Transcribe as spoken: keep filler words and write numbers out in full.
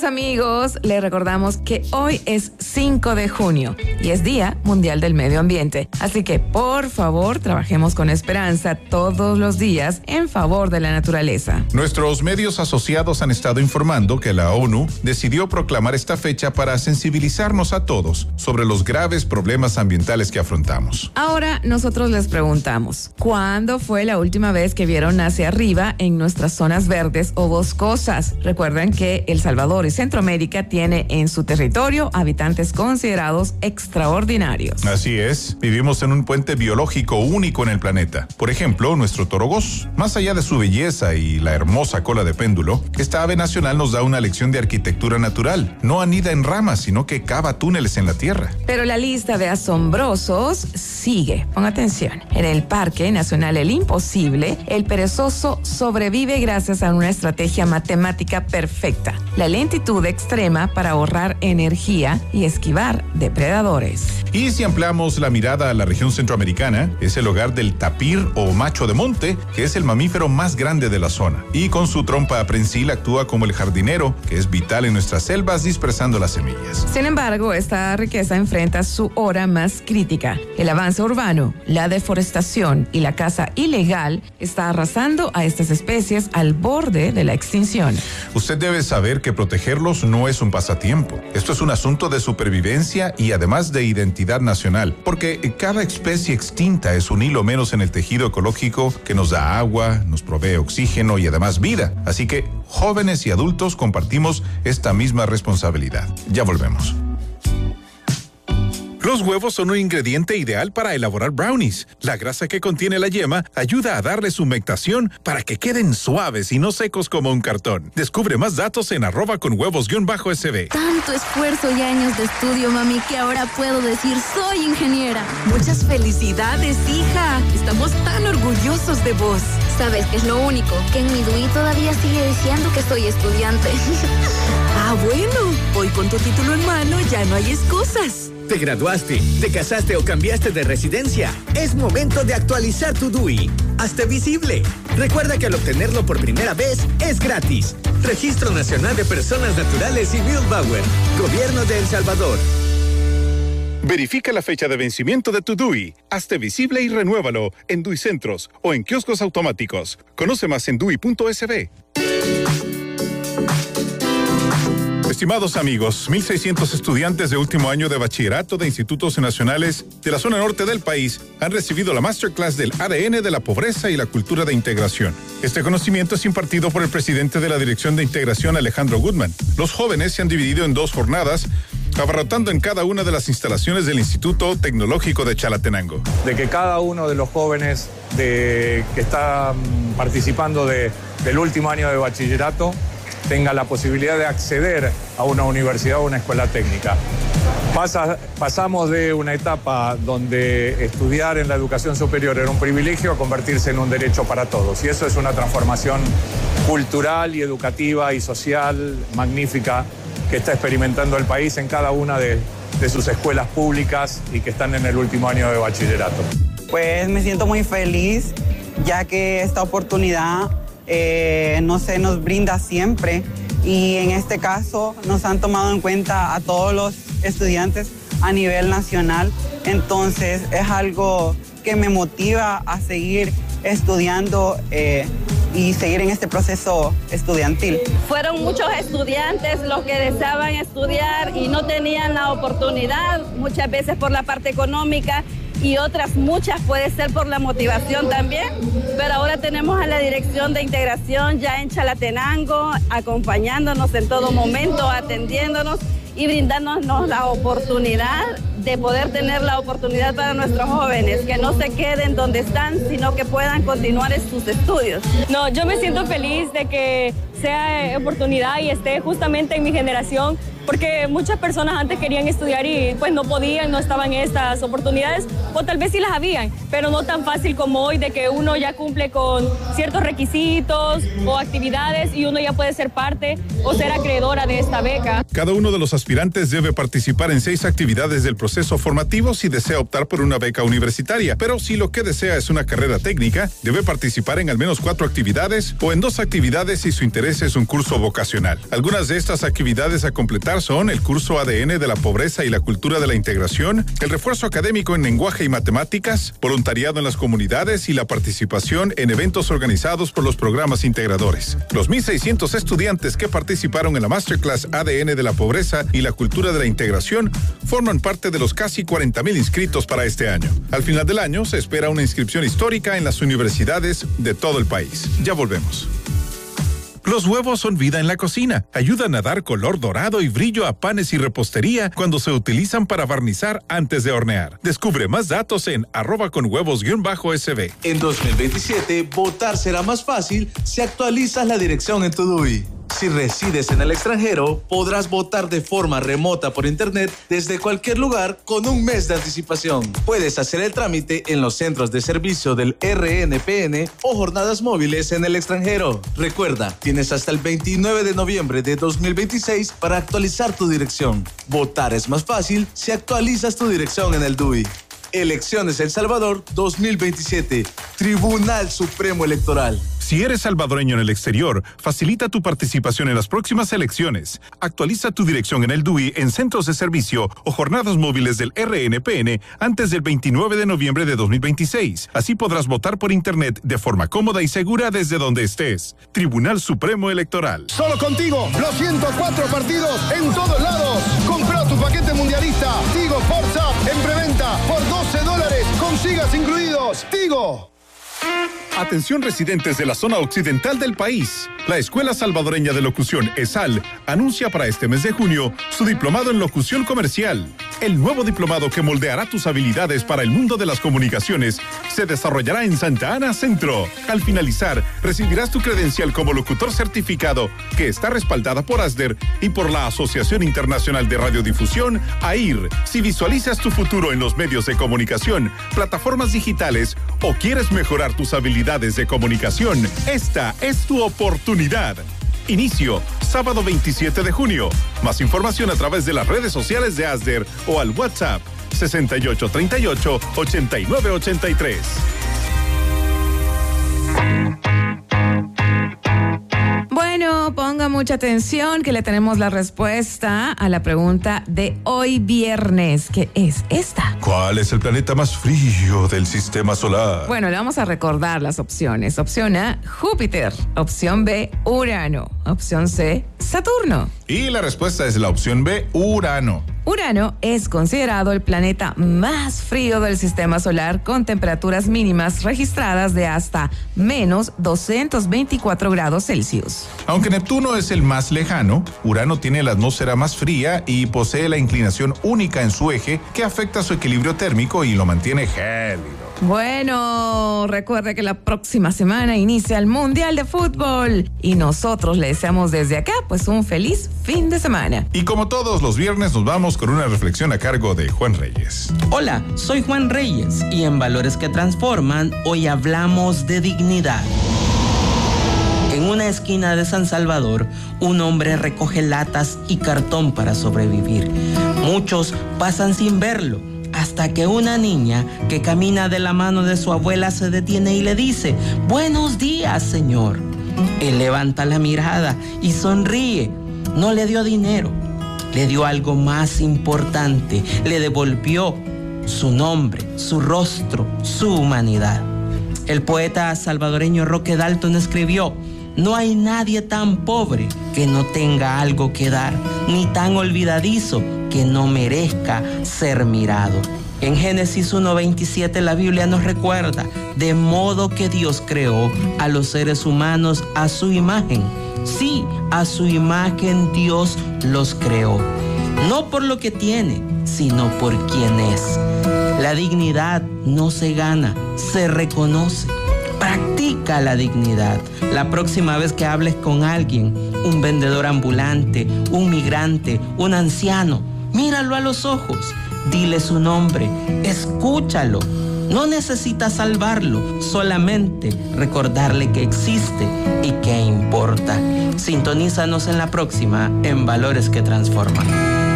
amigos, les recordamos que hoy es cinco de junio y es Día Mundial del Medio Ambiente. Así que, por favor, trabajemos con esperanza todos los días en favor de la naturaleza. Nuestros medios asociados han estado informando que la ONU decidió proclamar esta fecha para sensibilizarnos a todos sobre los graves problemas ambientales que afrontamos. Ahora, nosotros les preguntamos, ¿cuándo fue la última vez que vieron hacia arriba en nuestras zonas verdes o boscosas? Recuerden que El Salvador y Centroamérica tiene en su territorio habitantes considerados extraordinarios. Así es, vivimos en un puente biológico único en el planeta. Por ejemplo, nuestro torogós. Más allá de su belleza y la hermosa cola de péndulo, esta ave nacional nos da una lección de arquitectura natural. No anida en ramas, sino que cava túneles en la tierra. Pero la lista de asombrosos sigue. Pon atención. En el Parque Nacional El Imposible, el perezoso sobrevive gracias a una estrategia matemática perfecta. La lentitud extrema para ahorrar energía y esquivar depredadores. Y si ampliamos la mirada a la región centroamericana, es el hogar del tapir o macho de monte, que es el mamífero más grande de la zona. Y con su trompa prensil actúa como el jardinero, que es vital en nuestras selvas dispersando las semillas. Sin embargo, esta riqueza enfrenta su hora más crítica. El avance urbano, la deforestación y la caza ilegal está arrasando a estas especies al borde de la extinción. Usted debe saber que protegerlos no es un pasatiempo. Esto es un asunto de supervivencia y además de identidad nacional, porque cada especie extinta es un hilo menos en el tejido ecológico que nos da agua, nos provee oxígeno y además vida. Así que jóvenes y adultos compartimos esta misma responsabilidad. Ya volvemos. Los huevos son un ingrediente ideal para elaborar brownies. La grasa que contiene la yema ayuda a darles humectación para que queden suaves y no secos como un cartón. Descubre más datos en arroba con huevos guión bajo sb. Tanto esfuerzo y años de estudio, mami, que ahora puedo decir soy ingeniera. Muchas felicidades, hija. Estamos tan orgullosos de vos. ¿Sabes qué es lo único? Que en mi D U I todavía sigue diciendo que soy estudiante. Ah, bueno. Hoy con tu título en mano ya no hay excusas. ¿Te graduaste, te casaste o cambiaste de residencia? Es momento de actualizar tu D U I. Hazte visible. Recuerda que al obtenerlo por primera vez es gratis. Registro Nacional de Personas Naturales y Bauer. Gobierno de El Salvador. Verifica la fecha de vencimiento de tu D U I. Hazte visible y renuévalo en D U I Centros o en kioscos automáticos. Conoce más en D U I punto sb. Estimados amigos, mil seiscientos estudiantes de último año de bachillerato de institutos nacionales de la zona norte del país han recibido la masterclass del A D N de la pobreza y la cultura de integración. Este conocimiento es impartido por el presidente de la Dirección de Integración, Alejandro Goodman. Los jóvenes se han dividido en dos jornadas, abarrotando en cada una de las instalaciones del Instituto Tecnológico de Chalatenango. De que cada uno de los jóvenes de, que están participando de, del último año de bachillerato tenga la posibilidad de acceder a una universidad o una escuela técnica. Pasa, pasamos de una etapa donde estudiar en la educación superior era un privilegio a convertirse en un derecho para todos. Y eso es una transformación cultural y educativa y social magnífica que está experimentando el país en cada una de, de sus escuelas públicas y que están en el último año de bachillerato. Pues me siento muy feliz, ya que esta oportunidad eh, no se nos brinda siempre y en este caso nos han tomado en cuenta a todos los estudiantes a nivel nacional. Entonces es algo que me motiva a seguir estudiando eh, y seguir en este proceso estudiantil. Fueron muchos estudiantes los que deseaban estudiar y no tenían la oportunidad, muchas veces por la parte económica y otras muchas puede ser por la motivación también, pero ahora tenemos a la Dirección de Integración ya en Chalatenango, acompañándonos en todo momento, atendiéndonos y brindándonos la oportunidad de poder tener la oportunidad para nuestros jóvenes, que no se queden donde están, sino que puedan continuar en sus estudios. No, yo me siento feliz de que sea oportunidad y esté justamente en mi generación, porque muchas personas antes querían estudiar y pues no podían, no estaban estas oportunidades, o tal vez sí las habían, pero no tan fácil como hoy, de que uno ya cumple con ciertos requisitos o actividades y uno ya puede ser parte o ser acreedora de esta beca. Cada uno de los aspectos aspirantes debe participar en seis actividades del proceso formativo si desea optar por una beca universitaria, pero si lo que desea es una carrera técnica, debe participar en al menos cuatro actividades o en dos actividades si su interés es un curso vocacional. Algunas de estas actividades a completar son el curso A D N de la pobreza y la cultura de la integración, el refuerzo académico en lenguaje y matemáticas, voluntariado en las comunidades y la participación en eventos organizados por los programas integradores. Los mil seiscientos estudiantes que participaron en la Masterclass A D N de la pobreza y la cultura de la integración forman parte de los casi cuarenta mil inscritos para este año. Al final del año se espera una inscripción histórica en las universidades de todo el país. Ya volvemos. Los huevos son vida en la cocina. Ayudan a dar color dorado y brillo a panes y repostería cuando se utilizan para barnizar antes de hornear. Descubre más datos en arroba con huevos guión bajo S B. En dos mil veintisiete, votar será más fácil si actualizas la dirección en tu D U I. Si resides en el extranjero, podrás votar de forma remota por internet desde cualquier lugar con un mes de anticipación. Puedes hacer el trámite en los centros de servicio del R N P N o jornadas móviles en el extranjero. Recuerda, tienes hasta el veintinueve de noviembre de dos mil veintiséis para actualizar tu dirección. Votar es más fácil si actualizas tu dirección en el D U I. Elecciones El Salvador dos mil veintisiete. Tribunal Supremo Electoral. Si eres salvadoreño en el exterior, facilita tu participación en las próximas elecciones. Actualiza tu dirección en el D U I en centros de servicio o jornadas móviles del R N P N antes del veintinueve de noviembre de dos mil veintiséis. Así podrás votar por internet de forma cómoda y segura desde donde estés. Tribunal Supremo Electoral. Solo contigo, los ciento cuatro partidos en todos lados. Compra tu paquete mundialista Tigo Forza en preventa por doce dólares. Consigas incluidos Tigo. Atención residentes de la zona occidental del país. La Escuela Salvadoreña de Locución, ESAL, anuncia para este mes de junio su diplomado en locución comercial. El nuevo diplomado que moldeará tus habilidades para el mundo de las comunicaciones se desarrollará en Santa Ana Centro. Al finalizar, recibirás tu credencial como locutor certificado que está respaldada por ASDER y por la Asociación Internacional de Radiodifusión, A I R. Si visualizas tu futuro en los medios de comunicación, plataformas digitales o quieres mejorar tus habilidades de comunicación, esta es tu oportunidad. Inicio, sábado veintisiete de junio. Más información a través de las redes sociales de ASDER o al WhatsApp sesenta y ocho treinta y ocho, ochenta y nueve ochenta y tres. Bueno, ponga mucha atención que le tenemos la respuesta a la pregunta de hoy viernes, que es esta. ¿Cuál es el planeta más frío del sistema solar? Bueno, le vamos a recordar las opciones. Opción A, Júpiter. Opción B, Urano. Opción C, Saturno. Y la respuesta es la opción B, Urano. Urano es considerado el planeta más frío del sistema solar, con temperaturas mínimas registradas de hasta menos doscientos veinticuatro grados Celsius. Aunque Neptuno es el más lejano, Urano tiene la atmósfera más fría y posee la inclinación única en su eje que afecta su equilibrio térmico y lo mantiene gélido. Bueno, recuerde que la próxima semana inicia el Mundial de Fútbol y nosotros le deseamos desde acá pues un feliz fin de semana. Y como todos los viernes nos vamos con una reflexión a cargo de Juan Reyes. Hola, soy Juan Reyes y en Valores que Transforman hoy hablamos de dignidad. En una esquina de San Salvador, un hombre recoge latas y cartón para sobrevivir. Muchos pasan sin verlo, hasta que una niña que camina de la mano de su abuela se detiene y le dice: «Buenos días, señor». Él levanta la mirada y sonríe. No le dio dinero, le dio algo más importante. Le devolvió su nombre, su rostro, su humanidad. El poeta salvadoreño Roque Dalton escribió: «No hay nadie tan pobre que no tenga algo que dar, ni tan olvidadizo que no merezca ser mirado». En Génesis uno veintisiete la Biblia nos recuerda: «De modo que Dios creó a los seres humanos a su imagen». Sí, a su imagen Dios los creó. No por lo que tiene, sino por quien es. La dignidad no se gana, se reconoce. Practica la dignidad. La próxima vez que hables con alguien, un vendedor ambulante, un migrante, un anciano, míralo a los ojos, dile su nombre, escúchalo. No necesitas salvarlo, solamente recordarle que existe y que importa. Sintonízanos en la próxima en Valores que Transforman.